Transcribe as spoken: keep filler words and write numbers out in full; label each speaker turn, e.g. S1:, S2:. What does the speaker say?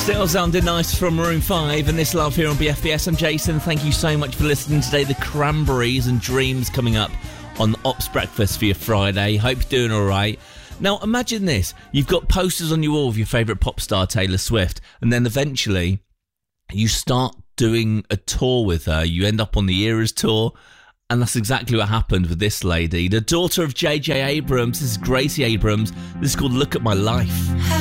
S1: Still sounding nice from Maroon five and This Love here on B F B S. I'm Jason. Thank you so much for listening today. The Cranberries and Dreams coming up on Ops Breakfast for your Friday. Hope you're doing all right. Now, imagine this. You've got posters on your wall of your favourite pop star, Taylor Swift, and then eventually you start doing a tour with her. You end up on the Eras tour, and that's exactly what happened with this lady. The daughter of J J Abrams. This is Gracie Abrams. This is called Look at My Life.